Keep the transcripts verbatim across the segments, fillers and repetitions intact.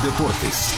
Deportes.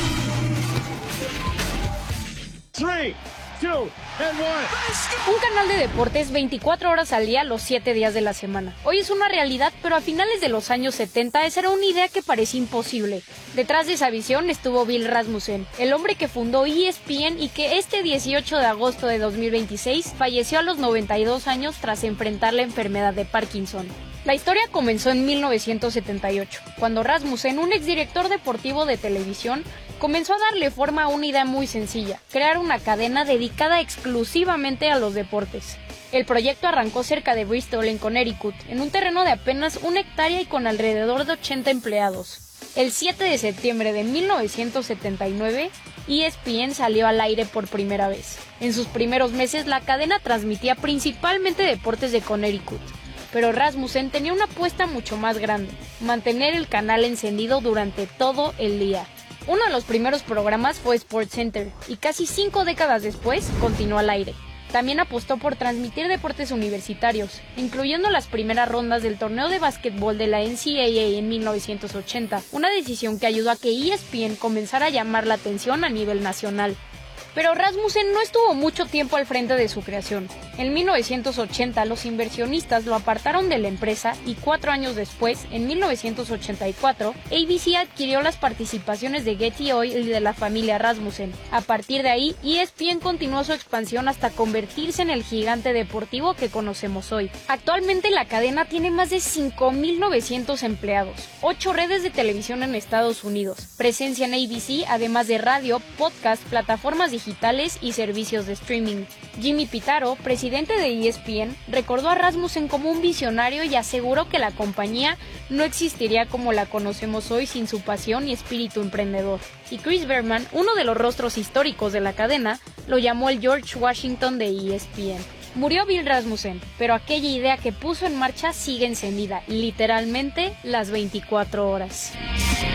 Three, two, and one. Un canal de deportes veinticuatro horas al día, los siete días de la semana. Hoy es una realidad, pero a finales de los años setenta esa era una idea que parecía imposible. Detrás de esa visión estuvo Bill Rasmussen, el hombre que fundó E S P N y que este dieciocho de agosto de dos mil veintiséis falleció a los noventa y dos años tras enfrentar la enfermedad de Parkinson. La historia comenzó en mil novecientos setenta y ocho, cuando Rasmussen, un exdirector deportivo de televisión, comenzó a darle forma a una idea muy sencilla: crear una cadena dedicada exclusivamente a los deportes. El proyecto arrancó cerca de Bristol, en Connecticut, en un terreno de apenas una hectárea y con alrededor de ochenta empleados. El siete de septiembre de mil novecientos setenta y nueve, E S P N salió al aire por primera vez. En sus primeros meses, la cadena transmitía principalmente deportes de Connecticut. Pero Rasmussen tenía una apuesta mucho más grande: mantener el canal encendido durante todo el día. Uno de los primeros programas fue SportsCenter, y casi cinco décadas después continuó al aire. También apostó por transmitir deportes universitarios, incluyendo las primeras rondas del torneo de básquetbol de la N C A A en mil novecientos ochenta, una decisión que ayudó a que E S P N comenzara a llamar la atención a nivel nacional. Pero Rasmussen no estuvo mucho tiempo al frente de su creación. En mil novecientos ochenta los inversionistas lo apartaron de la empresa y cuatro años después, en mil novecientos ochenta y cuatro, A B C adquirió las participaciones de Getty Oil y de la familia Rasmussen. A partir de ahí, E S P N continuó su expansión hasta convertirse en el gigante deportivo que conocemos hoy. Actualmente la cadena tiene más de cinco mil novecientos empleados, ocho redes de televisión en Estados Unidos, presencia en A B C, además de radio, podcast, plataformas digitales digitales y servicios de streaming. Jimmy Pitaro, presidente de E S P N, recordó a Rasmussen como un visionario y aseguró que la compañía no existiría como la conocemos hoy sin su pasión y espíritu emprendedor. Y Chris Berman, uno de los rostros históricos de la cadena, lo llamó el George Washington de E S P N. Murió Bill Rasmussen, pero aquella idea que puso en marcha sigue encendida, literalmente las veinticuatro horas.